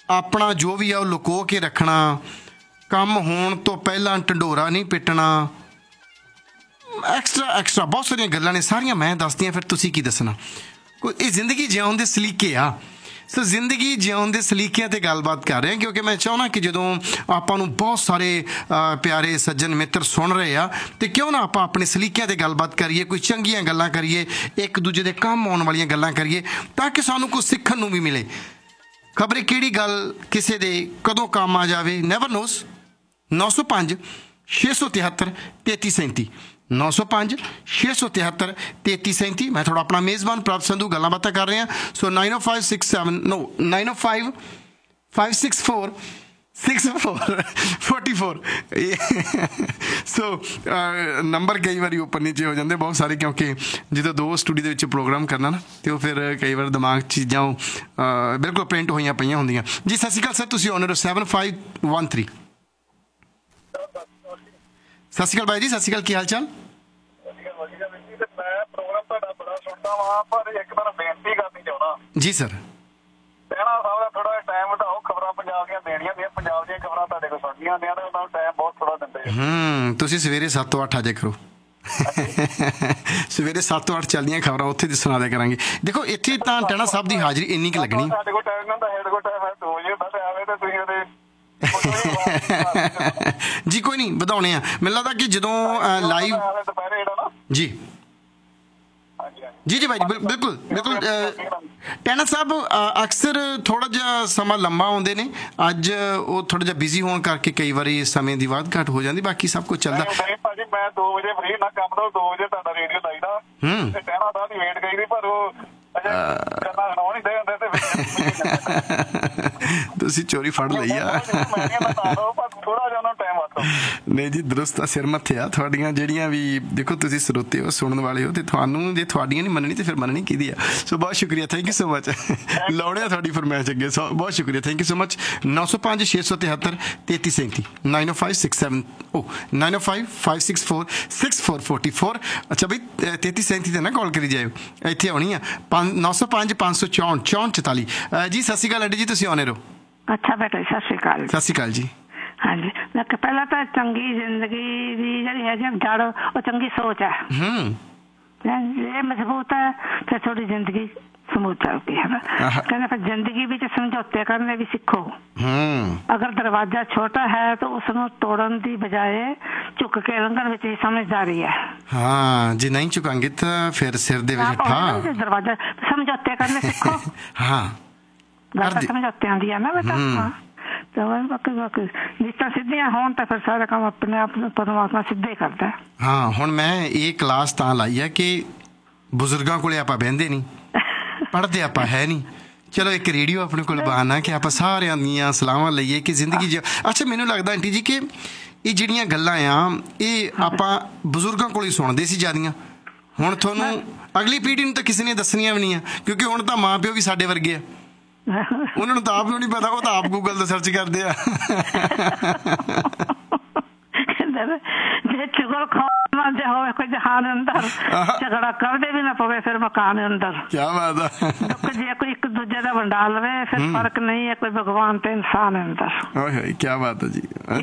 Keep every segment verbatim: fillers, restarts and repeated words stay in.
ਆਪਣਾ ਜੋ ਵੀ ਆ ਉਹ ਲੁਕੋ ਕੇ ਰੱਖਣਾ, ਕੰਮ ਹੋਣ ਤੋਂ ਪਹਿਲਾਂ ਢੰਡੋਰਾ ਨਹੀਂ ਪਿੱਟਣਾ, ਐਕਸਟਰਾ ਐਕਸਟਰਾ ਬਹੁਤ ਸਾਰੀਆਂ ਗੱਲਾਂ ਨੇ, ਸਾਰੀਆਂ ਮੈਂ ਦੱਸਦੀਆਂ, ਫਿਰ ਤੁਸੀਂ ਕੀ ਦੱਸਣਾ। ਕੋਈ ਇਹ ਜ਼ਿੰਦਗੀ ਜਿਉਣ ਦੇ ਸਲੀਕੇ ਆ। ਸੋ ਜ਼ਿੰਦਗੀ ਜਿਉਣ ਦੇ ਸਲੀਕਿਆਂ 'ਤੇ ਗੱਲਬਾਤ ਕਰ ਰਹੇ ਹਾਂ, ਕਿਉਂਕਿ ਮੈਂ ਚਾਹੁੰਦਾ ਕਿ ਜਦੋਂ ਆਪਾਂ ਨੂੰ ਬਹੁਤ ਸਾਰੇ ਪਿਆਰੇ ਸੱਜਣ ਮਿੱਤਰ ਸੁਣ ਰਹੇ ਆ, ਅਤੇ ਕਿਉਂ ਨਾ ਆਪਾਂ ਆਪਣੇ ਸਲੀਕਿਆਂ 'ਤੇ ਗੱਲਬਾਤ ਕਰੀਏ, ਕੋਈ ਚੰਗੀਆਂ ਗੱਲਾਂ ਕਰੀਏ, ਇੱਕ ਦੂਜੇ ਦੇ ਕੰਮ ਆਉਣ ਵਾਲੀਆਂ ਗੱਲਾਂ ਕਰੀਏ, ਤਾਂ ਕਿ ਸਾਨੂੰ ਕੁਛ ਸਿੱਖਣ ਨੂੰ ਵੀ ਮਿਲੇ। ਖਬਰੇ ਕਿਹੜੀ ਗੱਲ ਕਿਸੇ ਦੇ ਕਦੋਂ ਕੰਮ ਆ ਜਾਵੇ, ਨੈਵਰ ਨੋਸ। ਨੌ ਸੌ ਪੰਜ ਛੇ ਸੌ ਤਿਹੱਤਰ ਤੇਤੀ ਸੈਂਤੀ ਨੌ ਸੌ ਪੰਜ ਛੇ ਸੌ ਤਿਹੱਤਰ ਤੇਤੀ ਸੈਂਤੀ। ਮੈਂ ਥੋੜ੍ਹਾ ਆਪਣਾ ਮੇਜ਼ਬਾਨ ਪ੍ਰਭ ਸੰਧੂ ਗੱਲਾਂ ਬਾਤਾਂ ਕਰ ਰਿਹਾ। ਸੋ ਨਾਈਨ ਓ ਫਾਈਵ ਸਿਕਸ ਸੈਵਨ ਨੋ ਨਾਈਨ ਓ five five six four six four forty four ਸੋ ਨੰਬਰ ਕਈ ਵਾਰੀ ਉੱਪਰ ਨੀਚੇ ਹੋ ਜਾਂਦੇ ਬਹੁਤ ਸਾਰੇ, ਕਿਉਂਕਿ ਜਦੋਂ ਦੋ ਸਟੂਡੀਓ ਦੇ ਵਿੱਚ ਪ੍ਰੋਗਰਾਮ ਕਰਨਾ ਨਾ, ਅਤੇ ਉਹ ਫਿਰ ਕਈ ਵਾਰ ਦਿਮਾਗ 'ਚ ਚੀਜ਼ਾਂ ਬਿਲਕੁਲ ਪ੍ਰਿੰਟ ਹੋਈਆਂ ਪਈਆਂ ਹੁੰਦੀਆਂ। ਜੀ ਸਤਿ ਸ਼੍ਰੀ ਅਕਾਲ ਸਰ, ਤੁਸੀਂ honour seven five one three. ਸਤਿ ਸ਼੍ਰੀ ਅਕਾਲ ਬਾਈ ਜੀ, ਸਤਿ ਸ਼੍ਰੀ ਅਕਾਲ, ਕੀ ਹਾਲ ਚਾਲ? ਮੈਂ ਪ੍ਰੋਗਰਾਮ ਤੁਹਾਡਾ ਬੜਾ ਸੁਣਦਾ ਵਾਂ, ਪਰ ਇੱਕ ਵਾਰ ਬੇਨਤੀ ਕਰਨੀ ਚਾਹੁੰਦਾ। ਜੀ ਸਰ। ਕਹਿਣਾ ਸਾਹਿਬ ਦਾ ਥੋੜਾ ਟਾਈਮ ਵਧਾਓ, ਖਬਰਾਂ ਪੰਜਾਬ ਦੀਆਂ ਦੇਣੀਆਂ ਦੀਆਂ, ਪੰਜਾਬ ਦੀਆਂ ਖਬਰਾਂ ਤੁਹਾਡੇ ਕੋਲ ਸੁਣਨੀਆਂ ਹੁੰਦੀਆਂ ਨੇ, ਉਹਨਾਂ ਨੂੰ ਟਾਈਮ ਬਹੁਤ ਥੋੜਾ ਦਿੰਦੇ। ਹੂੰ ਤੁਸੀਂ ਸਵੇਰੇ ਸੱਤ ਤੋਂ ਅੱਠ ਆ ਜਾਇਆ ਕਰੋ। ਸਵੇਰੇ ਸੱਤ ਤੋਂ ਅੱਠ ਚੱਲਦੀਆਂ ਖਬਰਾਂ ਉੱਥੇ ਦੀ ਸੁਣਾ ਦਿਆ ਕਰਾਂਗੇ। ਦੇਖੋ ਇੱਥੇ ਤਾਂ ਟੈਣਾ ਸਾਹਿਬ ਦੀ ਹਾਜ਼ਰੀ ਇੰਨੀ ਕੁ ਲੱਗਣੀ। ਸਾਡੇ ਕੋਲ ਟਾਈਮ ਹੁੰਦਾ, ਸਾਡੇ ਕੋਲ ਟਾਈਮ ਹੈ ਦੋ ਵਜੇ ਹੁੰਦਾ, ਤੇ ਆਵੇ ਤੇ ਤੁਸੀਂ ਉਹਦੇ ਜੀ ਕੋਈ ਨਹੀਂ ਵਧਾਉਣੇ ਆ। ਮੈਨੂੰ ਲੱਗਦਾ ਕਿ ਜਦੋਂ ਲਾਈਵ ਜੀ ਜੀ ਜੀ ਭਾਈ ਜੀ ਬਿਲਕੁਲ ਬਿਲਕੁਲ। ਟੈਣਾ ਸਾਹਿਬ ਅਕਸਰ ਥੋੜ੍ਹਾ ਜਿਹਾ ਸਮਾਂ ਲੰਮਾ ਆਉਂਦੇ ਨੇ, ਅੱਜ ਉਹ ਥੋੜ੍ਹਾ ਜਿਹਾ ਬਿਜ਼ੀ ਹੋਣ ਕਰਕੇ ਕਈ ਵਾਰੀ ਸਮੇਂ ਦੀ ਵਾਧ ਘਾਟ ਹੋ ਜਾਂਦੀ, ਬਾਕੀ ਸਭ ਕੁਝ ਚੱਲਦਾ। ਭਾਜੀ ਮੈਂ ਦੋ ਵਜੇ ਫਰੀ ਨਾ ਕੰਮ ਤੋਂ, ਦੋ ਵਜੇ ਤੁਹਾਡਾ ਰੇਡੀਓ ਲਾਈਦਾ, ਤੇ ਟੈਣਾ ਸਾਹਿਬ ਦੀ ਵੇਟ ਕਰੀ, ਪਰ ਉਹ ਤੁਸੀਂ ਚੋਰੀ ਫੜ ਲਈ ਆ। ਨਹੀਂ ਜੀ ਦਰੁਸਤ ਆ, ਸਿਰ ਮੱਥੇ ਆ ਤੁਹਾਡੀਆਂ ਜਿਹੜੀਆਂ ਵੀ। ਦੇਖੋ ਤੁਸੀਂ ਸਰੋਤੇ ਹੋ, ਸੁਣਨ ਵਾਲੇ ਹੋ, ਤੇ ਤੁਹਾਨੂੰ ਜੇ ਤੁਹਾਡੀਆਂ ਨਹੀਂ ਮੰਨਣੀ ਤੇ ਫਿਰ ਮੰਨਣੀ ਕਿਹਦੀ ਆ। ਸੋ ਬਹੁਤ ਸ਼ੁਕਰੀਆ, ਥੈਂਕ ਯੂ ਸੋ ਮਚ। ਲਾਉਣੇ ਆ ਤੁਹਾਡੀ ਫਰਮਾਇਸ਼ ਅੱਗੇ, ਸੋ ਬਹੁਤ ਸ਼ੁਕਰੀਆ, ਥੈਂਕ ਯੂ ਸੋ ਮਚ। ਨੌ ਸੌ ਪੰਜ ਛੇ ਸੌ ਤਿਹੱਤਰ ਤੇਤੀ ਸੈਂਤੀ ਨਾਈਨ ਓ ਫਾਈਵ ਸਿਕਸ ਸੈਵਨ ਓ ਨਾਈਨ ਓ five five six four six four forty four. ਅੱਛਾ ਬਈ ਤੇਤੀ ਸੈਂਤੀ 'ਤੇ ਨਾ ਕਾਲ ਕਰੀ ਜਾਇਓ, ਇੱਥੇ ਆਉਣੀ ਆ। ਪੰਜ ਨੌ ਸੌ ਪੰਜ ਪੰਜ ਸੌ ਚੌਂਹਠ ਚੌਂਹਠ ਚੁਤਾਲੀ। ਜੀ ਸਤਿ ਸ਼੍ਰੀ ਅਕਾਲ ਆਂਟੀ ਜੀ, ਤੁਸੀਂ ਆਉਣੇ ਰਹੋ। ਅੱਛਾ ਬੇਟਾ ਸਤਿ ਸ਼੍ਰੀ ਅਕਾਲ। ਸਤਿ ਸ਼੍ਰੀ ਅਕਾਲ ਜੀ। ਹਾਂਜੀ ਮੈਂ ਪਹਿਲਾਂ ਤਾਂ ਚੰਗੀ ਜ਼ਿੰਦਗੀ ਦੀ ਜਿਹੜੀ ਹੈਗੀ ਜੜ, ਉਹ ਚੰਗੀ ਸੋਚ ਹੈ। ਇਹ ਮਜ਼ਬੂਤ ਹੈ ਫਿਰ ਥੋੜੀ ਜ਼ਿੰਦਗੀ ਸਮੂਥ ਚੱਲਦੀ ਹੈ ਨਾ। ਕਹਿੰਦੇ ਫਿਰ ਜ਼ਿੰਦਗੀ ਵਿੱਚ ਸਮਝੌਤੇ ਕਰਨੇ ਵੀ ਸਿੱਖੋ। ਅਗਰ ਦਰਵਾਜ਼ਾ ਛੋਟਾ ਹੈ ਤਾਂ ਉਸਨੂੰ ਤੋੜਨ ਦੀ ਬਜਾਏ ਝੁਕ ਕੇ ਲੰਘਣ ਵਿੱਚ ਹੀ ਸਮਝਦਾਰੀ ਹੈ। ਹਾਂ ਜੇ ਨਹੀਂ ਝੁਕਾਂਗੇ ਤਾਂ ਫਿਰ ਸਿਰ ਦੇ ਵਿੱਚ ਠਾ। ਦਰਵਾਜ਼ਾ ਸਮਝੌਤੇ ਕਰਨੇ ਸਿੱਖੋ। ਹਾਂ ਗੱਲ ਸਮਝੌਤਿਆਂ ਦੀ ਆ ਨਾ ਬੇਟਾ। ਹਾਂ ਬਾਕੀ ਬਾਕੀ ਜਿੱਦਾਂ ਸਿੱਧੀਆਂ ਹੋਣ ਤਾਂ ਫਿਰ ਸਾਰਾ ਕੰਮ ਆਪਣੇ ਆਪ ਨੂੰ ਪਰਮਾਤਮਾ ਸਿੱਧੇ ਕਰਦਾ। ਹਾਂ ਹੁਣ ਮੈਂ ਇਹ ਕਲਾਸ ਤਾਂ ਲਾਈ ਹੈ ਕਿ ਬਜ਼ੁਰਗਾਂ ਕੋਲੇ ਆਪਾਂ ਬਹਿੰਦੇ ਨਹੀਂ, ਪੜ੍ਹਦੇ ਆਪਾਂ ਹੈ ਨਹੀਂ। ਚਲੋ ਇੱਕ ਰੇਡੀਓ ਆਪਣੇ ਕੋਲ ਬਹਾਨਾ ਕਿ ਆਪਾਂ ਸਾਰਿਆਂ ਦੀਆਂ ਸਲਾਹਾਂ ਲਈਏ ਕਿ ਜ਼ਿੰਦਗੀ 'ਚ। ਅੱਛਾ ਮੈਨੂੰ ਲੱਗਦਾ ਆਂਟੀ ਜੀ ਕਿ ਇਹ ਜਿਹੜੀਆਂ ਗੱਲਾਂ ਆ ਇਹ ਆਪਾਂ ਬਜ਼ੁਰਗਾਂ ਕੋਲ ਹੀ ਸੁਣਦੇ ਸੀ ਜ਼ਿਆਦੀਆਂ। ਹੁਣ ਤੁਹਾਨੂੰ ਅਗਲੀ ਪੀੜ੍ਹੀ ਨੂੰ ਤਾਂ ਕਿਸੇ ਨੇ ਦੱਸਣੀਆਂ ਵੀ ਨਹੀਂ ਆ, ਕਿਉਂਕਿ ਹੁਣ ਤਾਂ ਮਾਂ ਪਿਓ ਵੀ ਸਾਡੇ ਵਰਗੇ ਆ, ਉਹਨਾਂ ਨੂੰ ਤਾਂ ਆਪ ਨੂੰ ਨਹੀਂ ਪਤਾ, ਉਹ ਤਾਂ ਆਪ ਗੂਗਲ ਤੇ ਸਰਚ ਕਰਦੇ ਆ। ਜੇ ਚੁਗਲ ਖਾਣਾ ਜੇ ਹੋਵੇ ਕੋਈ ਜਹਾਨ ਅੰਦਰ, ਝਗੜਾ ਕਰਦੇ ਵੀ ਨਾ ਪਵੇ ਫਿਰ ਮਕਾਨ ਅੰਦਰ। ਕੀ ਬਾਤ ਆ। ਜੇ ਕੋਈ ਇੱਕ ਦੂਜੇ ਦਾ ਵੰਡਾ ਲਵੇ ਫਿਰ ਫਰਕ ਨਹੀਂ ਹੈ ਕੋਈ ਭਗਵਾਨ ਤੇ ਇਨਸਾਨ ਅੰਦਰ। ਓਏ ਕੀ ਬਾਤ ਹੈ ਜੀ,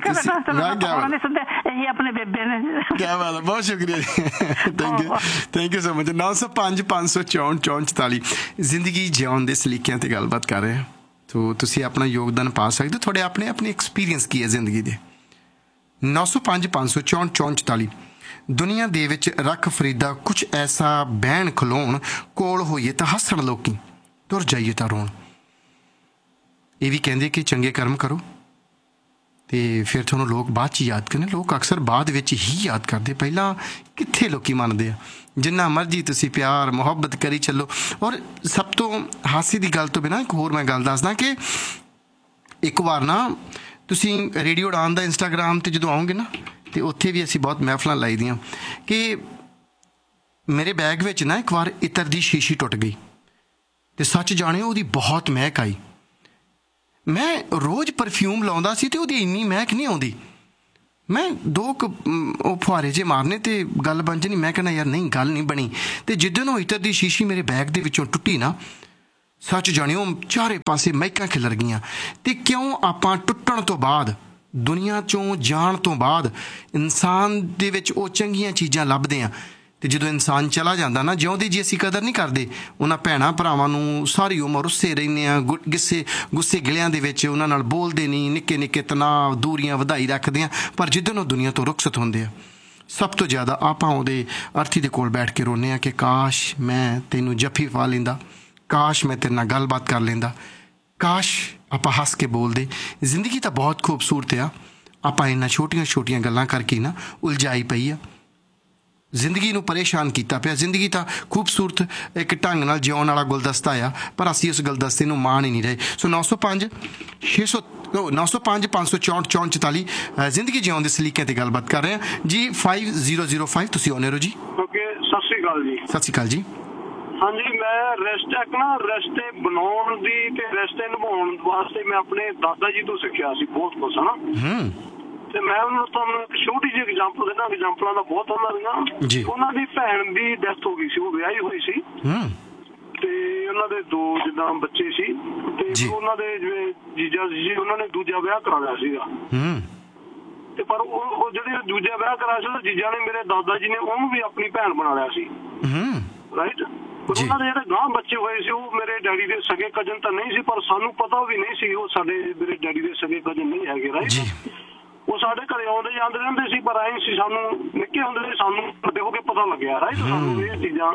ਇਹੀ ਆਪਣੇ ਬੇਬੇ ਨੇ। ਕੀ ਬਾਤ ਹੈ, ਬਹੁਤ ਸ਼ੁਕਰੀਆ ਜੀ, thank you thank you so much. ਨੌ ਸੌ ਪੰਜ ਪੰਜ ਸੌ ਚੌਂਹਠ ਚੌਂਹਠ ਚੁਤਾਲੀ ਜ਼ਿੰਦਗੀ ਜਿਉਣ ਦੇ ਸਲੀਕਿਆਂ 'ਤੇ ਗੱਲਬਾਤ ਕਰ ਰਹੇ ਹਾਂ। ਸੋ ਤੁਸੀਂ ਆਪਣਾ ਯੋਗਦਾਨ ਪਾ ਸਕਦੇ ਹੋ, ਤੁਹਾਡੇ ਆਪਣੇ ਆਪਣੇ ਐਕਸਪੀਰੀਅੰਸ ਕੀ ਹੈ ਜ਼ਿੰਦਗੀ ਦੇ। ਨੌ ਸੌ ਪੰਜ ਪੰਜ ਸੌ ਚੌਂਹਠ ਚੌਂਹਠ ਚੁਤਾਲੀ। ਦੁਨੀਆ ਦੇ ਵਿੱਚ ਰੱਖ ਫਰੀਦਾ ਕੁਛ ਐਸਾ ਬਹਿਣ ਖਲੋਣ, ਕੋਲ ਹੋਈਏ ਤਾਂ ਹੱਸਣ ਲੋਕੀ, ਤੁਰ ਜਾਈਏ ਤਾਂ ਰੋਣ। ਇਹ ਵੀ ਕਹਿੰਦੇ ਕਿ ਚੰਗੇ ਕਰਮ ਕਰੋ ਅਤੇ ਫਿਰ ਤੁਹਾਨੂੰ ਲੋਕ ਬਾਅਦ 'ਚ ਯਾਦ ਕਰਨੇ। ਲੋਕ ਅਕਸਰ ਬਾਅਦ ਵਿੱਚ ਹੀ ਯਾਦ ਕਰਦੇ, ਪਹਿਲਾਂ ਕਿੱਥੇ ਲੋਕ ਮੰਨਦੇ ਆ। ਜਿੰਨਾ ਮਰਜ਼ੀ ਤੁਸੀਂ ਪਿਆਰ ਮੁਹੱਬਤ ਕਰੀ ਚੱਲੋ। ਔਰ ਸਭ ਤੋਂ ਹਾਸੇ ਦੀ ਗੱਲ ਤੋਂ ਬਿਨਾਂ ਇੱਕ ਹੋਰ ਮੈਂ ਗੱਲ ਦੱਸਦਾ ਕਿ ਇੱਕ ਵਾਰ ਨਾ ਤੁਸੀਂ ਰੇਡੀਓ ਉਡਾਨ ਦਾ ਇੰਸਟਾਗ੍ਰਾਮ 'ਤੇ ਜਦੋਂ ਆਓਗੇ ਨਾ, ਅਤੇ ਉੱਥੇ ਵੀ ਅਸੀਂ ਬਹੁਤ ਮਹਿਫਲਾਂ ਲਾਈ ਦੀਆਂ ਕਿ ਮੇਰੇ ਬੈਗ ਵਿੱਚ ਨਾ ਇੱਕ ਵਾਰ ਇਤਰ ਦੀ ਸ਼ੀਸ਼ੀ ਟੁੱਟ ਗਈ ਅਤੇ ਸੱਚ ਜਾਣੇ ਉਹਦੀ ਬਹੁਤ ਮਹਿਕ ਆਈ। ਮੈਂ ਰੋਜ਼ ਪਰਫਿਊਮ ਲਾਉਂਦਾ ਸੀ ਅਤੇ ਉਹਦੀ ਇੰਨੀ ਮਹਿਕ ਨਹੀਂ ਆਉਂਦੀ। ਮੈਂ ਦੋ ਕੁ ਉਹ ਫੁਹਾਰੇ ਜਿਹੇ ਮਾਰਨੇ ਅਤੇ ਗੱਲ ਬਣ ਜਾਣੀ। ਮੈਂ ਕਹਿੰਦਾ ਯਾਰ ਨਹੀਂ ਗੱਲ ਨਹੀਂ ਬਣੀ। ਅਤੇ ਜਿੱਦਣ ਉਹ ਇਤਰ ਦੀ ਸ਼ੀਸ਼ੀ ਮੇਰੇ ਬੈਗ ਦੇ ਵਿੱਚੋਂ ਟੁੱਟੀ ਨਾ, ਸੱਚ ਜਾਣਿਓ ਚਾਰੇ ਪਾਸੇ ਮਹਿਕਾਂ ਖਿਲਰ ਗਈਆਂ। ਤੇ ਕਿਉਂ ਆਪਾਂ ਟੁੱਟਣ ਤੋਂ ਬਾਅਦ, ਦੁਨੀਆ ਚੋਂ ਜਾਣ ਤੋਂ ਬਾਅਦ ਇਨਸਾਨ ਦੇ ਵਿੱਚ ਉਹ ਚੰਗੀਆਂ ਚੀਜ਼ਾਂ ਲੱਭਦੇ ਹਾਂ, ਤੇ ਜਦੋਂ ਇਨਸਾਨ ਚਲਾ ਜਾਂਦਾ ਨਾ, ਜਿਉਂਦੀ ਜੀ ਅਸੀਂ ਕਦਰ ਨਹੀਂ ਕਰਦੇ। ਉਹਨਾਂ ਭੈਣਾਂ ਭਰਾਵਾਂ ਨੂੰ ਸਾਰੀ ਉਮਰ ਰੁੱਸੇ ਰਹਿੰਦੇ ਹਾਂ, ਗੁੱਸੇ ਗੁੱਸੇ ਗਿਲਿਆਂ ਦੇ ਵਿੱਚ ਉਹਨਾਂ ਨਾਲ ਬੋਲਦੇ ਨਹੀਂ, ਨਿੱਕੇ ਨਿੱਕੇ ਤਣਾਅ ਦੂਰੀਆਂ ਵਧਾਈ ਰੱਖਦੇ ਹਾਂ। ਪਰ ਜਿੱਦਣ ਉਹ ਦੁਨੀਆ ਤੋਂ ਰੁਖਸਤ ਹੁੰਦੇ ਆ, ਸਭ ਤੋਂ ਜ਼ਿਆਦਾ ਆਪਾਂ ਉਹਦੇ ਅਰਥੀ ਦੇ ਕੋਲ ਬੈਠ ਕੇ ਰੋਂਦੇ ਹਾਂ ਕਿ ਕਾਸ਼ ਮੈਂ ਤੈਨੂੰ ਜੱਫੀ ਪਾ ਲੈਂਦਾ, ਕਾਸ਼ ਮੈਂ ਤੇਰੇ ਨਾਲ ਗੱਲਬਾਤ ਕਰ ਲੈਂਦਾ, ਕਾਸ਼ ਆਪਾਂ ਹੱਸ ਕੇ ਬੋਲਦੇ। ਜ਼ਿੰਦਗੀ ਤਾਂ ਬਹੁਤ ਖੂਬਸੂਰਤ ਆ, ਆਪਾਂ ਇਹਨਾਂ ਛੋਟੀਆਂ ਛੋਟੀਆਂ ਗੱਲਾਂ ਕਰਕੇ ਨਾ ਉਲਝਾਈ ਪਈ ਆ, ਜ਼ਿੰਦਗੀ ਨੂੰ ਪਰੇਸ਼ਾਨ ਕੀਤਾ ਪਿਆ। ਜ਼ਿੰਦਗੀ ਤਾਂ ਖੂਬਸੂਰਤ ਇੱਕ ਢੰਗ ਨਾਲ ਜਿਉਣ ਵਾਲਾ ਗੁਲਦਸਤਾ ਆ, ਪਰ ਅਸੀਂ ਉਸ ਗੁਲਦਸਤੇ ਨੂੰ ਮਾਣ ਹੀ ਨਹੀਂ ਰਹੇ। ਸੋ ਨੌ ਸੌ ਪੰਜ ਛੇ ਸੌ ਨੌ ਸੌ ਪੰਜ ਪੰਜ ਸੌ ਚੌਂਹਠ ਚੌਂਹਠ ਚੁਤਾਲੀ ਜ਼ਿੰਦਗੀ ਜਿਉਣ ਦੇ ਸਲੀਕਿਆਂ 'ਤੇ ਗੱਲਬਾਤ ਕਰ ਰਹੇ ਹਾਂ ਜੀ। ਫਾਈਵ ਜ਼ੀਰੋ ਜ਼ੀਰੋ ਫਾਈਵ ਤੁਸੀਂ ਆਉਂਦੇ ਰਹੋ ਜੀ। ਓਕੇ, ਸਤਿ ਸ਼੍ਰੀ ਅਕਾਲ ਜੀ। ਸਤਿ ਸ਼੍ਰੀ ਅਕਾਲ ਜੀ। ਹਾਂਜੀ, ਮੈਂ ਰਿਸ਼ਤੇ ਇੱਕ ਨਾ ਰਿਸ਼ਤੇ ਬਣਾਉਣ ਦੀ ਤੇ ਰਿਸ਼ਤੇ ਨਿਭਾਉਣ ਵਾਸਤੇ ਮੈਂ ਆਪਣੇ ਦਾਦਾ ਜੀ ਤੋਂ ਸਿੱਖਿਆ ਸੀ ਬਹੁਤ ਕੁਛ, ਹਨਾ। ਹੂੰ। ਤੇ ਮੈਂ ਉਹਨਾਂ ਤੁਹਾਨੂੰ ਇੱਕ ਛੋਟੀ ਜਿਹੀ ਐਗਜ਼ਾਮਪਲ ਦਿੰਦਾ, ਐਗਜ਼ਾਮਪਲਾਂ ਦਾ ਬਹੁਤ ਉਹਨਾਂ ਦੀਆਂ। ਉਹਨਾਂ ਦੀ ਭੈਣ ਦੀ ਡੈਥ ਹੋ ਗਈ ਸੀ, ਉਹ ਵਿਆਹੀ ਹੋਈ ਸੀ, ਤੇ ਉਹਨਾਂ ਦੇ ਦੋ ਜਿੱਦਾਂ ਬੱਚੇ ਸੀ, ਤੇ ਉਹਨਾਂ ਦੇ ਜਿਵੇਂ ਜੀਜਾ ਜੀ ਉਹਨਾਂ ਨੇ ਦੂਜਾ ਵਿਆਹ ਕਰਾ ਲਿਆ ਸੀਗਾ। ਤੇ ਪਰ ਉਹ ਜਿਹੜੇ ਦੂਜਾ ਵਿਆਹ ਕਰਾਇਆ ਸੀ, ਜੀਜਾ ਨੇ ਮੇਰੇ ਦਾਦਾ ਜੀ ਨੇ ਉਹਨੂੰ ਵੀ ਆਪਣੀ ਭੈਣ ਬਣਾ ਲਿਆ ਸੀ, ਰਾਈਟ। ਪਰ ਉਹਨਾਂ ਦੇ ਜਿਹੜੇ ਗਾਂ ਬੱਚੇ ਹੋਏ ਸੀ ਉਹ ਮੇਰੇ ਡੈਡੀ ਦੇ ਸਗੇ ਕਜ਼ਨ ਤਾਂ ਨਹੀਂ ਸੀ, ਪਰ ਸਾਨੂੰ ਪਤਾ ਵੀ ਨਹੀਂ ਸੀ ਉਹ ਸਾਡੇ ਮੇਰੇ ਡੈਡੀ ਦੇ ਸਗੇ ਕਜ਼ਨ ਨਹੀਂ ਹੈਗੇ, ਰਾਈਟ। ਉਹ ਸਾਡੇ ਘਰੇ ਆਉਂਦੇ ਜਾਂਦੇ ਰਹਿੰਦੇ ਸੀ, ਪਰ ਐਂ ਸੀ ਸਾਨੂੰ ਨਿੱਕੇ ਹੁੰਦੇ ਸੀ, ਸਾਨੂੰ ਵੱਡੇ ਹੋ ਕੇ ਪਤਾ ਲੱਗਿਆ, ਰਾਈਟ, ਸਾਨੂੰ ਇਹ ਚੀਜ਼ਾਂ।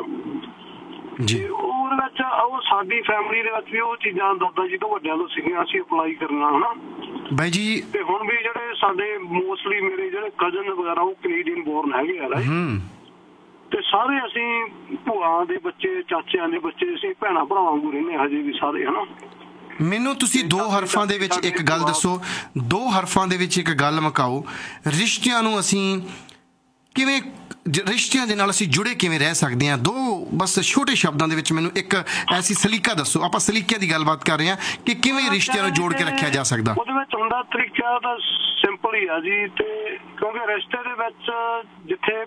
ਤੇ ਉਹਦੇ ਵਿੱਚ ਉਹ ਸਾਡੀ ਫੈਮਿਲੀ ਦੇ ਵਿੱਚ ਵੀ ਉਹ ਚੀਜ਼ਾਂ ਦਾਦਾ ਜੀ ਤੋਂ ਵੱਡਿਆਂ ਤੋਂ ਸੀਗੀਆਂ, ਅਸੀਂ ਅਪਲਾਈ ਕਰਨਾ, ਹਨਾ ਬਾਈ ਜੀ। ਤੇ ਹੁਣ ਵੀ ਜਿਹੜੇ ਸਾਡੇ ਮੋਸਟਲੀ ਮੇਰੇ ਜਿਹੜੇ ਕਜ਼ਨ ਵਗੈਰਾ ਉਹ ਕੈਨੇਡੀਅਨ ਬੋਰਨ ਹੈਗੇ ਆ, ਰਾਈਟ। ਤੇ ਸਾਰੇ ਅਸੀਂ ਭੂਆ ਦੇ ਬੱਚੇ, ਚਾਚਿਆਂ ਦੇ ਬੱਚੇ, ਅਸੀਂ ਭੈਣਾਂ ਭਰਾਵਾਂ ਵਾਂਗੂ ਰਹਿੰਦੇ ਹਜੇ ਵੀ ਸਾਰੇ, ਹਨਾ। ਮੈਨੂੰ ਤੁਸੀਂ ਦੋ ਹਰਫਾਂ ਦੇ ਵਿੱਚ ਇੱਕ ਗੱਲ ਦੱਸੋ, ਦੋ ਹਰਫਾਂ ਦੇ ਵਿੱਚ ਇੱਕ ਗੱਲ ਮੁਕਾਓ, ਰਿਸ਼ਤਿਆਂ ਨੂੰ ਅਸੀਂ ਕਿਵੇਂ, ਰਿਸ਼ਤਿਆਂ ਦੇ ਨਾਲ ਅਸੀਂ ਜੁੜੇ ਕਿਵੇਂ ਰਹਿ ਸਕਦੇ ਹਾਂ? ਦੋ ਬਸ ਛੋਟੇ ਸ਼ਬਦਾਂ ਦੇ ਵਿੱਚ ਮੈਨੂੰ ਇੱਕ ਐਸੀ ਸਲੀਕਾ ਦੱਸੋ। ਆਪਾਂ ਸਲੀਕਿਆਂ ਦੀ ਗੱਲਬਾਤ ਕਰ ਰਹੇ ਹਾਂ ਕਿ ਕਿਵੇਂ ਰਿਸ਼ਤਿਆਂ ਨੂੰ ਜੋੜ ਕੇ ਰੱਖਿਆ ਜਾ ਸਕਦਾ। ਉਹਦੇ ਵਿੱਚ ਹੁੰਦਾ ਤਰੀਕਾ ਤਾਂ ਸਿੰਪਲ ਹੀ ਆ ਜੀ, ਤੇ ਕਿਉਂਕਿ ਰਿਸ਼ਤੇ ਦੇ ਵਿੱਚ ਜਿੱਥੇ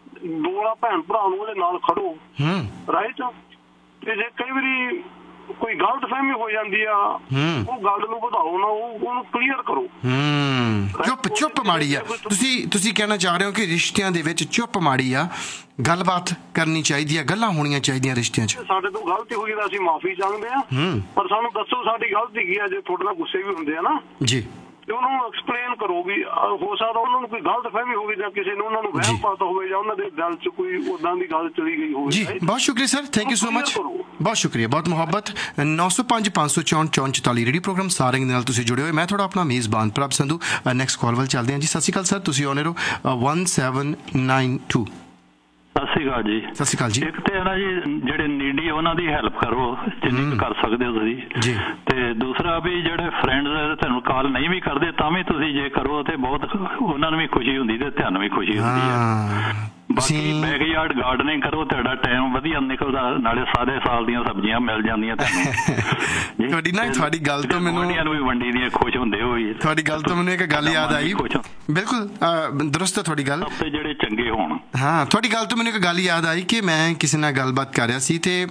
ਦੋ ਭੈਣ ਭਰਾ ਨੂੰ ਉਹਦੇ ਨਾਲ ਖੜੋ, ਰਾਈਟ। ਤੇ ਜੇ ਕਈ ਵਾਰੀ ਕੋਈ ਗਲਤ ਫਹਿਮੀ ਹੋ ਜਾਂਦੀ ਆ, ਉਹ ਗੱਲ ਨੂੰ ਵਧਾਓ ਨਾ, ਉਹ ਉਹਨੂੰ ਕਲੀਅਰ ਕਰੋ। ਚੁੱਪ ਚੁੱਪ ਮਾੜੀ ਆ, ਤੁਸੀਂ ਤੁਸੀਂ ਕਹਿਣਾ ਚਾਹ ਰਹੇ ਹੋ ਕਿ ਰਿਸ਼ਤਿਆਂ ਦੇ ਵਿੱਚ ਚੁੱਪ ਮਾੜੀ ਆ, ਗੱਲਬਾਤ ਕਰਨੀ ਚਾਹੀਦੀ ਆ, ਗੱਲਾਂ ਹੋਣੀਆਂ ਚਾਹੀਦੀਆਂ ਰਿਸ਼ਤਿਆਂ 'ਚ। ਸਾਡੇ ਤੋਂ ਗਲਤੀ ਹੋਈ ਤਾਂ ਅਸੀਂ ਮਾਫੀ ਚਾਹੁੰਦੇ ਆ, ਪਰ ਸਾਨੂੰ ਦੱਸੋ ਸਾਡੀ ਗਲਤੀ ਕੀ ਆ। ਜੇ ਤੁਹਾਡੇ ਨਾਲ ਗੁੱਸੇ ਵੀ ਹੁੰਦੇ ਆ ਨਾ ਜੀ, ਤੇ ਉਹਨਾਂ ਨੂੰ ਐਕਸਪਲੇਨ ਕਰੋ ਵੀ ਹੋ ਸਕਦਾ ਉਹਨਾਂ ਨੂੰ ਕੋਈ ਗਲਤ ਫਹਿਮੀ ਹੋਵੇ, ਜਾਂ ਕਿਸੇ ਨੂੰ ਉਹਨਾਂ ਨੂੰ ਵਹਿਮ ਪਤਾ ਹੋਵੇ, ਜਾਂ ਉਹਨਾਂ ਦੇ ਦਿਲ 'ਚ ਕੋਈ ਉਦਾਂ ਦੀ ਗੱਲ ਚਲੀ ਗਈ ਹੋਵੇ। ਜੀ ਬਹੁਤ ਸ਼ੁਕਰੀਆ sir, thank you so much, ਬਹੁਤ ਸ਼ੁਕਰੀਆ, ਬਹੁਤ ਮੁਹੱਬਤ। ਨੌ ਸੌ ਪੰਜ ਪੰਜ ਸੌ ਚੌਂਹਠ ਚੌਂਹਠ ਚੁਤਾਲੀ ਰੇਡੀਓ ਪ੍ਰੋਗਰਾਮ ਸਾਰਿਆਂ ਦੇ ਨਾਲ ਤੁਸੀਂ ਜੁੜੇ ਹੋਏ। ਮੈਂ ਤੁਹਾਡਾ ਆਪਣਾ ਮੇਜ਼ਬਾਨ ਪ੍ਰਭ ਸੰਧੂ। ਨੈਕਸਟ ਕਾਲ ਵੱਲ ਚੱਲਦੇ ਹਾਂ ਜੀ। ਸਤਿ ਸ਼੍ਰੀ ਅਕਾਲ ਸਰ, ਤੁਸੀਂ ਆਉਣੇ ਰਹੋ ਵਨ ਸੈਵਨ ਨਾਈਨ ਟੂ। ਸਤਿ ਸ਼੍ਰੀ ਅਕਾਲ ਜੀ। ਸਤਿ ਸ਼੍ਰੀ ਅਕਾਲ ਜੀ। ਇੱਕ ਤੇ ਨਾ ਜੀ ਜਿਹੜੇ ਨੀਡੀ ਉਹਨਾਂ ਦੀ ਹੈਲਪ ਕਰੋ ਜਿੰਨੀ ਕਰ ਸਕਦੇ ਹੋ ਤੁਸੀਂ ਜੀ, ਤੇ ਦੂਸਰਾ ਵੀ ਜਿਹੜੇ ਫਰੈਂਡਸ ਤੁਹਾਨੂੰ ਕਾਲ ਨਹੀਂ ਵੀ ਕਰਦੇ ਤਾਂ ਵੀ ਤੁਸੀਂ ਜੇ ਕਰੋ ਤੇ ਬਹੁਤ ਉਹਨਾਂ ਨੂੰ ਵੀ ਖੁਸ਼ੀ ਹੁੰਦੀ ਤੇ ਤੁਹਾਨੂੰ ਵੀ ਖੁਸ਼ੀ ਹੁੰਦੀ ਹੈ। ਬਾਕੀ ਬੈਕਯਾਰਡ ਗਾਰਡਨਿੰਗ ਕਰੋ, ਤੁਹਾਡਾ ਟਾਈਮ ਵਧੀਆ ਨਿਕਲਦਾ, ਨਾਲੇ ਸਾਰੇ ਸਾਲ ਦੀਆਂ ਸਬਜ਼ੀਆਂ ਮਿਲ ਜਾਂਦੀਆਂ ਤੁਹਾਨੂੰ। ਤੁਹਾਡੀ ਨਾ ਤੁਹਾਡੀ ਗੱਲ ਤੋਂ ਮੈਨੂੰ ਵੀ ਵੰਡੀ ਦੀਆਂ ਖੁਸ਼ ਹੁੰਦੇ ਹੋਈ। ਤੁਹਾਡੀ ਗੱਲ ਤੋਂ ਮੈਨੂੰ ਇੱਕ ਗੱਲ ਯਾਦ ਆਈ, ਬਿਲਕੁਲ ਦਰੁਸਤ ਹੈ ਤੁਹਾਡੀ ਗੱਲ, ਜਿਹੜੇ ਚੰਗੇ ਹੋਣ। ਹਾਂ, ਤੁਹਾਡੀ ਗੱਲ ਤੋਂ ਮੈਨੂੰ ਇੱਕ ਗੱਲ ਯਾਦ ਆਈ ਕਿ ਮੈਂ ਕਿਸੇ ਨਾਲ ਗੱਲਬਾਤ ਕਰ ਰਿਹਾ ਸੀ, ਤੇ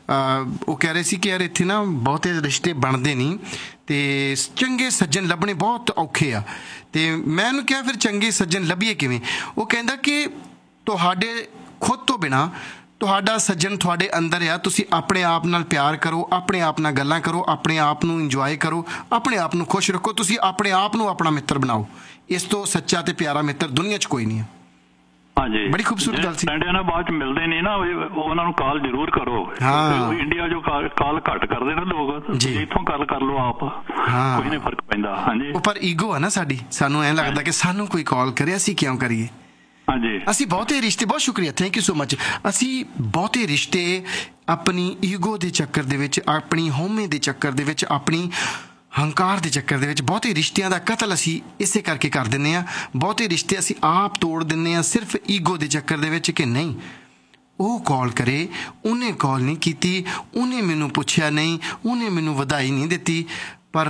ਉਹ ਕਹਿ ਰਹੇ ਸੀ ਕਿ ਯਾਰ ਇੱਥੇ ਨਾ ਬਹੁਤੇ ਰਿਸ਼ਤੇ ਬਣਦੇ ਨਹੀਂ ਤੇ ਚੰਗੇ ਸੱਜਣ ਲੱਭਣੇ ਬਹੁਤ ਔਖੇ ਆ। ਤੇ ਮੈਂ ਉਹਨੂੰ ਕਿਹਾ ਫਿਰ ਚੰਗੇ ਸੱਜਣ ਲੱਭੀਏ ਕਿਵੇਂ? ਉਹ ਕਹਿੰਦਾ ਕਿ ਤੁਹਾਡੇ ਖੁਦ ਤੋਂ ਬਿਨਾਂ ਤੁਹਾਡਾ ਸੱਜਣ ਤੁਹਾਡੇ ਅੰਦਰ ਆ, ਤੁਸੀਂ ਆਪਣੇ ਆਪ ਨਾਲ ਪਿਆਰ ਕਰੋ, ਆਪਣੇ ਆਪ ਨਾਲ ਗੱਲਾਂ ਕਰੋ, ਆਪਣੇ ਆਪ ਨੂੰ ਇੰਜੋਏ ਕਰੋ, ਆਪਣੇ ਆਪ ਨੂੰ ਖੁਸ਼ ਰੱਖੋ, ਤੁਸੀਂ ਆਪਣੇ ਆਪ ਨੂੰ ਆਪਣਾ ਮਿੱਤਰ ਬਣਾਓ। ਇਸ ਤੋਂ ਸੱਚਾ ਤੇ ਪਿਆਰਾ ਮਿੱਤਰ ਦੁਨੀਆ 'ਚ ਕੋਈ ਨਹੀਂ ਹੈ। ਹਾਂਜੀ, ਬੜੀ ਖੂਬਸੂਰਤ ਗੱਲ ਸੀ। ਫਰੈਂਡਾਂ ਨਾਲ ਬਾਅਦ 'ਚ ਮਿਲਦੇ ਨਹੀਂ ਨਾ, ਉਹਨਾਂ ਨੂੰ ਕਾਲ ਜ਼ਰੂਰ ਕਰੋ। ਹਾਂ, ਇੰਡੀਆ 'ਚੋਂ ਕਾਲ ਘੱਟ ਕਰਦੇ ਨਾ ਲੋਕ, ਇੱਥੋਂ ਗੱਲ ਕਰ ਲਓ ਆਪ, ਕੋਈ ਨਹੀਂ ਫਰਕ ਪੈਂਦਾ। ਹਾਂਜੀ, ਪਰ ਈਗੋ ਆ ਨਾ ਸਾਡੀ, ਸਾਨੂੰ ਐਂ ਲੱਗਦਾ ਕਿ ਸਾਨੂੰ ਕੋਈ ਕਾਲ ਕਰੇ, ਅਸੀਂ ਕਿਉਂ ਕਰੀਏ। ਹਾਂਜੀ, ਅਸੀਂ ਬਹੁਤੇ ਰਿਸ਼ਤੇ, ਬਹੁਤ ਸ਼ੁਕਰੀਆ, ਥੈਂਕ ਯੂ ਸੋ ਮਚ, ਅਸੀਂ ਬਹੁਤੇ ਰਿਸ਼ਤੇ ਆਪਣੀ ਈਗੋ ਦੇ ਚੱਕਰ ਦੇ ਵਿੱਚ, ਆਪਣੀ ਹਉਮੈ ਦੇ ਚੱਕਰ ਦੇ ਵਿੱਚ, ਆਪਣੀ ਹੰਕਾਰ ਦੇ ਚੱਕਰ ਦੇ ਵਿੱਚ ਬਹੁਤੇ ਰਿਸ਼ਤਿਆਂ ਦਾ ਕਤਲ ਅਸੀਂ ਇਸੇ ਕਰਕੇ ਕਰ ਦਿੰਦੇ ਹਾਂ। ਬਹੁਤੇ ਰਿਸ਼ਤੇ ਅਸੀਂ ਆਪ ਤੋੜ ਦਿੰਦੇ ਹਾਂ ਸਿਰਫ ਈਗੋ ਦੇ ਚੱਕਰ ਦੇ ਵਿੱਚ ਕਿ ਨਹੀਂ ਉਹ ਕਾਲ ਕਰੇ, ਉਹਨੇ ਕਾਲ ਨਹੀਂ ਕੀਤੀ, ਉਹਨੇ ਮੈਨੂੰ ਪੁੱਛਿਆ ਨਹੀਂ, ਉਹਨੇ ਮੈਨੂੰ ਵਧਾਈ ਨਹੀਂ ਦਿੱਤੀ। ਪਰ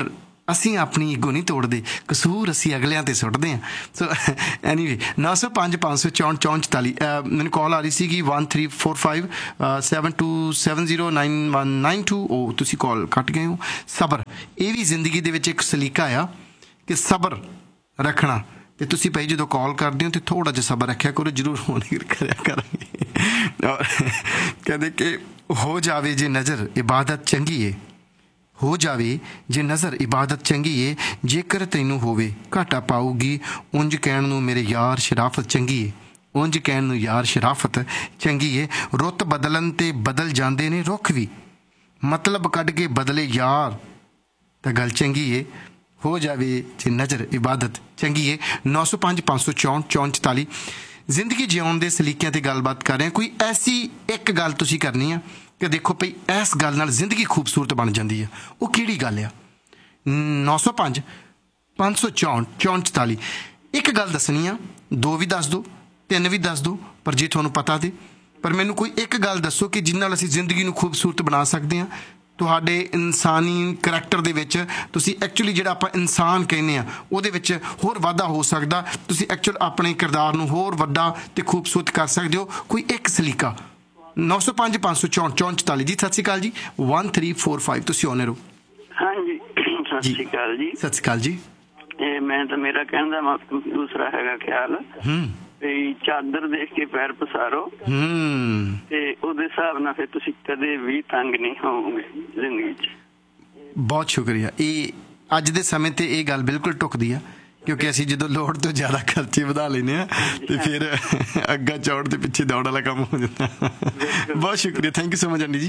ਅਸੀਂ ਆਪਣੀ ਈਗੋ ਨਹੀਂ ਤੋੜਦੇ, ਕਸੂਰ ਅਸੀਂ ਅਗਲਿਆਂ ਤੇ ਸੁੱਟਦੇ ਹਾਂ। ਸੋ ਐਨੀਵੇ ਨੌ ਸੌ ਪੰਜ ਪੰਜ ਸੌ ਚੌਂਹਠ ਚੌਂਹਠ ਚੁਤਾਲੀ ਮੈਨੂੰ ਕਾਲ ਆ ਰਹੀ ਸੀਗੀ one three four five seven to seven zero nine one nine to. ਉਹ ਤੁਸੀਂ ਕਾਲ ਕੱਟ ਗਏ ਹੋ। ਸਬਰ, ਇਹ ਵੀ ਜ਼ਿੰਦਗੀ ਦੇ ਵਿੱਚ ਇੱਕ ਸਲੀਕਾ ਆ ਕਿ ਸਬਰ ਰੱਖਣਾ। ਅਤੇ ਤੁਸੀਂ ਭਾਈ ਜਦੋਂ ਕਾਲ ਕਰਦੇ ਹੋ ਤਾਂ ਥੋੜ੍ਹਾ ਜਿਹਾ ਸਬਰ ਰੱਖਿਆ ਕਰੋ, ਜ਼ਰੂਰ ਹੋਣੀ ਕਰਿਆ ਕਰਾਂਗੇ। ਔਰ ਕਹਿੰਦੇ ਕਿ ਹੋ ਜਾਵੇ ਜੇ ਨਜ਼ਰ ਇਬਾਦਤ ਚੰਗੀ ਏ, ਹੋ ਜਾਵੇ ਜੇ ਨਜ਼ਰ ਇਬਾਦਤ ਚੰਗੀ ਏ, ਜੇਕਰ ਤੈਨੂੰ ਹੋਵੇ ਘਾਟਾ ਪਾਊਗੀ ਉਂਝ ਕਹਿਣ ਨੂੰ ਮੇਰੇ ਯਾਰ ਸ਼ਰਾਫਤ ਚੰਗੀ ਏ, ਉਂਝ ਕਹਿਣ ਨੂੰ ਯਾਰ ਸ਼ਰਾਫਤ ਚੰਗੀ ਏ। ਰੁੱਤ ਬਦਲਣ 'ਤੇ ਬਦਲ ਜਾਂਦੇ ਨੇ ਰੁੱਖ ਵੀ, ਮਤਲਬ ਕੱਢ ਕੇ ਬਦਲੇ ਯਾਰ ਤਾਂ ਗੱਲ ਚੰਗੀ ਏ। ਹੋ ਜਾਵੇ ਜੇ ਨਜ਼ਰ ਇਬਾਦਤ ਚੰਗੀ ਏ। ਨੌ ਸੌ ਪੰਜ ਪੰਜ ਸੌ ਚੌਂਹਠ ਚੌਂਹਠ ਚੁਤਾਲੀ ਜ਼ਿੰਦਗੀ ਜਿਉਣ ਦੇ ਸਲੀਕਿਆਂ 'ਤੇ ਗੱਲਬਾਤ ਕਰ ਰਹੇ ਹਾਂ। ਕੋਈ ਐਸੀ ਇੱਕ ਗੱਲ ਤੁਸੀਂ ਕਰਨੀ ਆ ਕਿ ਦੇਖੋ ਭਈ ਇਸ ਗੱਲ ਨਾਲ ਜ਼ਿੰਦਗੀ ਖੂਬਸੂਰਤ ਬਣ ਜਾਂਦੀ ਆ, ਉਹ ਕਿਹੜੀ ਗੱਲ ਆ? ਨੌ ਸੌ ਪੰਜ ਪੰਜ ਸੌ ਚੌਂਹਠ ਚੌਂਹਠ ਚੁਤਾਲੀ ਇੱਕ ਗੱਲ ਦੱਸਣੀ ਆ, ਦੋ ਵੀ ਦੱਸ ਦਿਓ, ਤਿੰਨ ਵੀ ਦੱਸ ਦਿਓ, ਪਰ ਜੇ ਤੁਹਾਨੂੰ ਪਤਾ ਤੇ ਪਰ ਮੈਨੂੰ ਕੋਈ ਇੱਕ ਗੱਲ ਦੱਸੋ ਕਿ ਜਿਸ ਨਾਲ ਅਸੀਂ ਜ਼ਿੰਦਗੀ ਨੂੰ ਖੂਬਸੂਰਤ ਬਣਾ ਸਕਦੇ ਹਾਂ। ਤੁਹਾਡੇ ਇਨਸਾਨੀ ਕਰੈਕਟਰ ਦੇ ਵਿੱਚ ਤੁਸੀਂ ਐਕਚੁਅਲੀ ਜਿਹੜਾ ਆਪਾਂ ਇਨਸਾਨ ਕਹਿੰਦੇ ਆ ਉਹਦੇ ਵਿੱਚ ਹੋਰ ਵਾਧਾ ਹੋ ਸਕਦਾ, ਤੁਸੀਂ ਐਕਚੁਅਲ ਆਪਣੇ ਕਿਰਦਾਰ ਨੂੰ ਹੋਰ ਵੱਡਾ ਅਤੇ ਖੂਬਸੂਰਤ ਕਰ ਸਕਦੇ ਹੋ। ਕੋਈ ਇੱਕ ਸਲੀਕਾ। ਨੌ ਸੌ ਪੰਜ ਪੰਜ ਸੌ ਚੌਂਹਠ ਚੌਂਹਠ ਚੁਤਾਲੀ ਜੀ। ਸਤਿ ਸ਼੍ਰੀ ਅਕਾਲ ਜੀ। ਵਨ ਥ੍ਰੀ ਫੋਰ ਫਾਈਵ ਤੁਸੀਂ ਆਉਣੇ ਰਹੋ। ਹਾਂਜੀ ਸਤਿ ਸ਼੍ਰੀ ਅਕਾਲ ਜੀ। ਸਤਿ ਸ਼੍ਰੀ ਅਕਾਲ ਜੀ। ਇਹ ਮੈਂ ਤਾਂ ਮੇਰਾ ਕਹਿਣ ਦਾ ਦੂਸਰਾ ਹੈਗਾ ਖਿਆਲ ਵੀ ਚਾਦਰ ਦੇਖ ਕੇ ਪੈਰ ਪਸਾਰੋ ਤੇ ਉਹਦੇ ਹਿਸਾਬ ਨਾਲ ਫਿਰ ਤੁਸੀਂ ਕਦੇ ਵੀ ਤੰਗ ਨਹੀਂ ਹੋਵੋਗੇ ਜ਼ਿੰਦਗੀ 'ਚ। ਬਹੁਤ ਸ਼ੁਕਰੀਆ। ਇਹ ਅੱਜ ਦੇ ਸਮੇਂ 'ਤੇ ਇਹ ਗੱਲ ਬਿਲਕੁਲ ਢੁੱਕਦੀ ਆ, ਕਿਉਂਕਿ ਅਸੀਂ ਜਦੋਂ ਲੋੜ ਤੋਂ ਜ਼ਿਆਦਾ ਖਰਚੇ ਵਧਾ ਲੈਂਦੇ ਹਾਂ ਤੇ ਫਿਰ ਅੱਗਾ ਚੌੜ ਦੇ ਪਿੱਛੇ ਦੌੜ ਵਾਲਾ ਕੰਮ ਹੋ ਜਾਂਦਾ। ਬਹੁਤ ਸ਼ੁਕਰੀਆ, thank you so much aunty ਜੀ।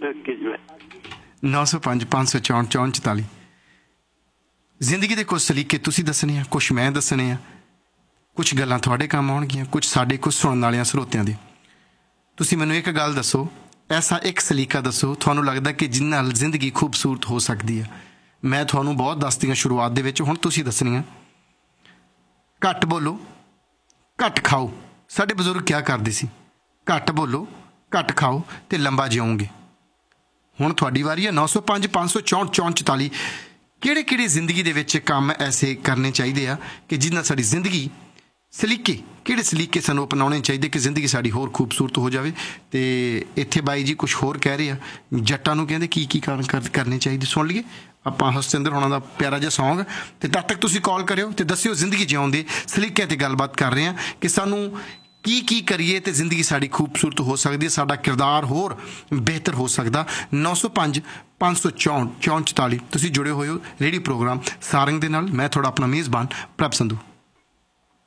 ਨੌ ਸੌ ਪੰਜ ਪੰਜ ਸੌ ਚੌਂਹਠ ਚੌਂਹਠ ਚੁਤਾਲੀ ਜ਼ਿੰਦਗੀ ਦੇ ਕੁਛ ਸਲੀਕੇ ਤੁਸੀਂ ਦੱਸਣੇ ਆ, ਕੁਛ ਮੈਂ ਦੱਸਣੇ ਆ, ਕੁਛ ਗੱਲਾਂ ਤੁਹਾਡੇ ਕੰਮ ਆਉਣਗੀਆਂ, ਕੁਛ ਸਾਡੇ ਕੁਛ ਸੁਣਨ ਵਾਲਿਆਂ ਸਰੋਤਿਆਂ ਦੇ। ਤੁਸੀਂ ਮੈਨੂੰ ਇੱਕ ਗੱਲ ਦੱਸੋ, ਐਸਾ ਇੱਕ ਸਲੀਕਾ ਦੱਸੋ ਤੁਹਾਨੂੰ ਲੱਗਦਾ ਕਿ ਜਿਸ ਨਾਲ ਜ਼ਿੰਦਗੀ ਖੂਬਸੂਰਤ ਹੋ ਸਕਦੀ ਆ। ਮੈਂ ਤੁਹਾਨੂੰ ਬਹੁਤ ਦੱਸਦੀਆਂ ਸ਼ੁਰੂਆਤ ਦੇ ਵਿੱਚ, ਹੁਣ ਤੁਸੀਂ ਦੱਸਣੀਆਂ। ਘੱਟ ਬੋਲੋ ਘੱਟ ਖਾਓ। ਸਾਡੇ ਬਜ਼ੁਰਗ ਕਿਆ ਕਰਦੇ ਸੀ? ਘੱਟ ਬੋਲੋ ਘੱਟ ਖਾਓ ਅਤੇ ਲੰਬਾ ਜਿਉਂਗੇ। ਹੁਣ ਤੁਹਾਡੀ ਵਾਰੀ ਹੈ। ਨੌ ਸੌ ਪੰਜ ਪੰਜ ਸੌ ਚੌਂਹਠ ਚੌਂਹਠ ਚੁਤਾਲੀ ਕਿਹੜੇ ਕਿਹੜੇ ਜ਼ਿੰਦਗੀ ਦੇ ਵਿੱਚ ਕੰਮ ਐਸੇ ਕਰਨੇ ਚਾਹੀਦੇ ਆ ਕਿ ਜਿਹਦੇ ਨਾਲ ਸਾਡੀ ਜ਼ਿੰਦਗੀ ਸਲੀਕੇ, ਕਿਹੜੇ ਸਲੀਕੇ ਸਾਨੂੰ ਅਪਣਾਉਣੇ ਚਾਹੀਦੇ ਕਿ ਜ਼ਿੰਦਗੀ ਸਾਡੀ ਹੋਰ ਖੂਬਸੂਰਤ ਹੋ ਜਾਵੇ। ਅਤੇ ਇੱਥੇ ਬਾਈ ਜੀ ਕੁਛ ਹੋਰ ਕਹਿ ਰਹੇ ਆ, ਜੱਟਾਂ ਨੂੰ ਕਹਿੰਦੇ ਕੀ ਕੀ ਕਾਰਨ ਕਰਨੇ ਚਾਹੀਦੇ। ਸੁਣ ਲਈਏ ਆਪਾਂ ਹਰਸਿੰਦਰ ਹੋਣਾ ਦਾ ਪਿਆਰਾ ਜਿਹਾ ਸੌਂਗ, ਅਤੇ ਤਦ ਤੱਕ ਤੁਸੀਂ ਕਾਲ ਕਰਿਓ ਅਤੇ ਦੱਸਿਓ ਜ਼ਿੰਦਗੀ ਜਿਉਣ ਦੇ ਸਲੀਕਿਆਂ 'ਤੇ ਗੱਲਬਾਤ ਕਰ ਰਹੇ ਹਾਂ ਕਿ ਸਾਨੂੰ ਕੀ ਕੀ ਕਰੀਏ ਅਤੇ ਜ਼ਿੰਦਗੀ ਸਾਡੀ ਖੂਬਸੂਰਤ ਹੋ ਸਕਦੀ ਹੈ, ਸਾਡਾ ਕਿਰਦਾਰ ਹੋਰ ਬਿਹਤਰ ਹੋ ਸਕਦਾ। ਨੌ ਸੌ ਪੰਜ ਪੰਜ ਸੌ ਚੌਂਹਠ ਚੌਂਹਠ ਚੁਤਾਲੀ ਤੁਸੀਂ ਜੁੜੇ ਹੋਏ ਹੋ ਰੇਡੀਓ ਪ੍ਰੋਗਰਾਮ ਸਾਰੰਗ ਦੇ ਨਾਲ। ਮੈਂ ਤੁਹਾਡਾ ਆਪਣਾ ਮੇਜ਼ਬਾਨ ਪ੍ਰਭ ਸੰਧੂ।